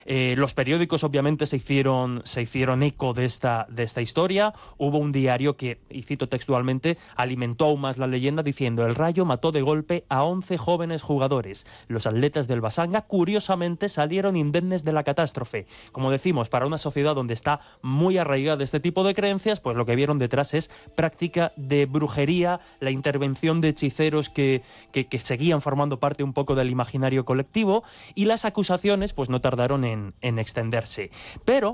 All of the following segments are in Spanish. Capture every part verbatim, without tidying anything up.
Eh, los periódicos obviamente se hicieron, se hicieron eco de esta, de esta historia. Hubo un diario que, y cito textualmente, alimentó aún más la leyenda diciendo: el Rayo mató de golpe a once jóvenes jugadores. Los atletas del Basanga curiosamente salieron indemnes de la catástrofe. Como decimos, para una sociedad donde está muy arraigada este tipo de creencias, pues lo que vieron detrás es práctica de brujería, la intervención de hechiceros que, que, que seguían formando parte un poco del imaginario colectivo, y las acusaciones pues no tardaron en En, en extenderse. Pero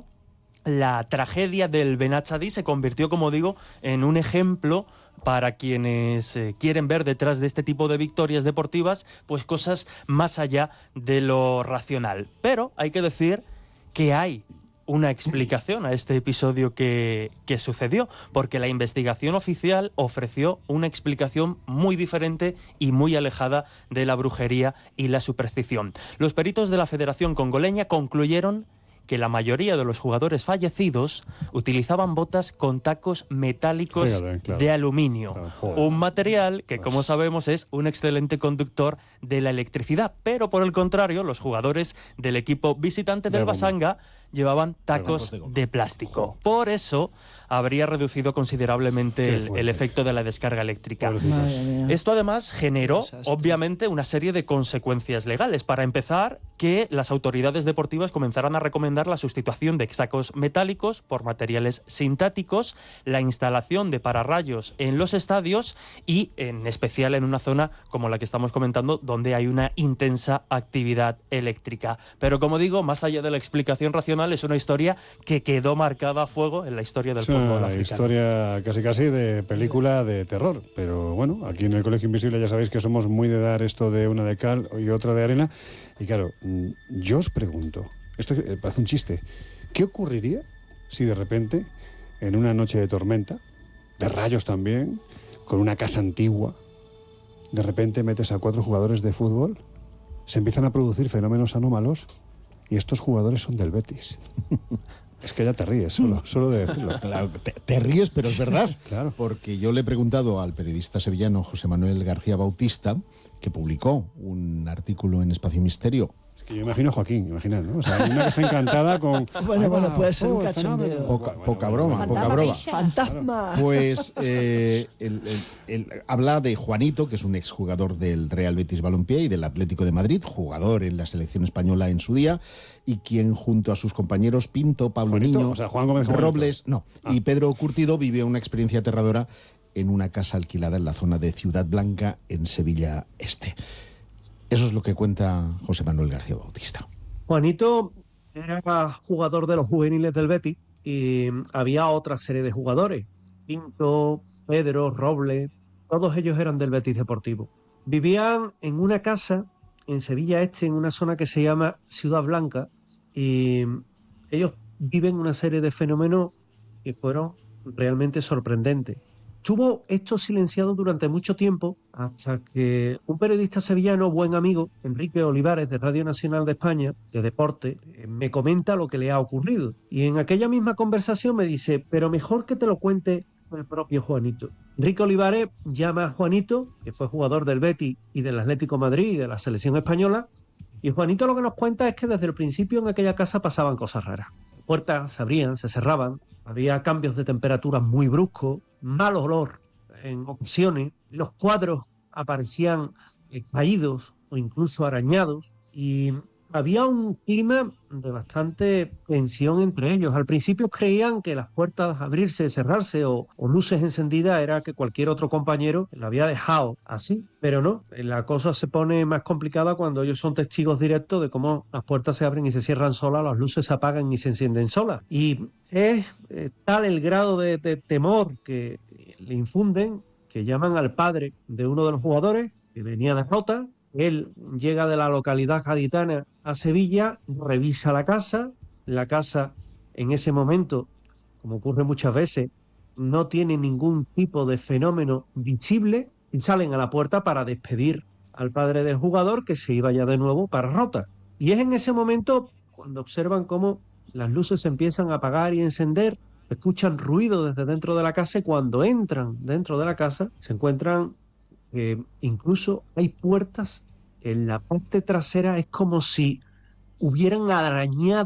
la tragedia del Benachazi se convirtió, como digo, en un ejemplo para quienes eh, quieren ver detrás de este tipo de victorias deportivas pues cosas más allá de lo racional. Pero hay que decir que hay una explicación a este episodio que, que sucedió, porque la investigación oficial ofreció una explicación muy diferente y muy alejada de la brujería y la superstición. Los peritos de la Federación Congoleña concluyeron que la mayoría de los jugadores fallecidos utilizaban botas con tacos metálicos Fíjate, claro. de aluminio, claro, un material que, como sabemos, es un excelente conductor de la electricidad. Pero, por el contrario, los jugadores del equipo visitante del Basanga llevaban tacos de, de plástico. Por eso habría reducido considerablemente el, el efecto de la descarga eléctrica. Esto además generó, obviamente, una serie de consecuencias legales. Para empezar, que las autoridades deportivas comenzaran a recomendar la sustitución de tacos metálicos por materiales sintéticos, la instalación de pararrayos en los estadios y, en especial, en una zona como la que estamos comentando, donde hay una intensa actividad eléctrica. Pero, como digo, más allá de la explicación racional, es una historia que quedó marcada a fuego en la historia del fútbol africano. Una historia casi casi de película de terror, pero bueno, aquí en el Colegio Invisible ya sabéis que somos muy de dar esto de una de cal y otra de arena, y claro, yo os pregunto, esto parece un chiste, ¿qué ocurriría si de repente, en una noche de tormenta, de rayos también, con una casa antigua, de repente metes a cuatro jugadores de fútbol, se empiezan a producir fenómenos anómalos y estos jugadores son del Betis? Es que ya te ríes, solo, solo de decirlo. Claro, te, te ríes, pero es verdad. Claro. Porque yo le he preguntado al periodista sevillano José Manuel García Bautista, que publicó un artículo en Espacio Misterio. Es que yo imagino a Joaquín, imaginad, ¿no? O sea, una casa encantada con... Bueno, ah, bueno, puede ser oh, un cachondeo. Poca, bueno, poca bueno, broma, bueno, poca bueno. broma. ¡Fantasma! Pues eh, el, el, el, habla de Juanito, que es un exjugador del Real Betis Balompié y del Atlético de Madrid, jugador en la selección española en su día, y quien junto a sus compañeros Pinto, Pablo Juanito, Niño, o sea, Juan Gómez Robles, no, ah. y Pedro Curtido vivió una experiencia aterradora en una casa alquilada en la zona de Ciudad Blanca, en Sevilla Este. Eso es lo que cuenta José Manuel García Bautista. Juanito era jugador de los juveniles del Betis y había otra serie de jugadores. Pinto, Pedro, Robles, todos ellos eran del Betis Deportivo. Vivían en una casa en Sevilla Este, en una zona que se llama Ciudad Blanca, y ellos viven una serie de fenómenos que fueron realmente sorprendentes. Estuvo esto silenciado durante mucho tiempo hasta que un periodista sevillano, buen amigo, Enrique Olivares, de Radio Nacional de España, de deporte, me comenta lo que le ha ocurrido. Y en aquella misma conversación me dice, pero mejor que te lo cuente el propio Juanito. Enrique Olivares llama a Juanito, que fue jugador del Betis y del Atlético de Madrid y de la selección española, y Juanito lo que nos cuenta es que desde el principio en aquella casa pasaban cosas raras. Puertas se abrían, se cerraban, había cambios de temperatura muy bruscos, mal olor en ocasiones, los cuadros aparecían eh, caídos o incluso arañados, y había un clima de bastante tensión entre ellos. Al principio creían que las puertas abrirse, cerrarse o, o luces encendidas era que cualquier otro compañero lo había dejado así, pero no. La cosa se pone más complicada cuando ellos son testigos directos de cómo las puertas se abren y se cierran solas, las luces se apagan y se encienden solas. Y es eh, tal el grado de, de temor que le infunden que llaman al padre de uno de los jugadores que venía de Rota. Él llega de la localidad gaditana a Sevilla, revisa la casa. La casa, en ese momento, como ocurre muchas veces, no tiene ningún tipo de fenómeno visible, y salen a la puerta para despedir al padre del jugador, que se iba ya de nuevo para Rota. Y es en ese momento cuando observan cómo las luces se empiezan a apagar y encender, escuchan ruido desde dentro de la casa, y cuando entran dentro de la casa se encuentran que incluso hay puertas que en la parte trasera es como si hubieran arañado